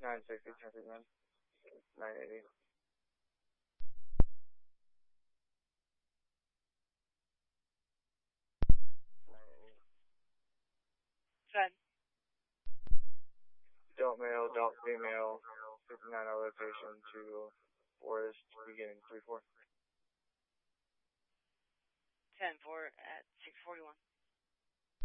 960, 1059, 980. 980. Good. Don't male, don't female, 59 location to Forest, beginning 34. 10-4 at 641.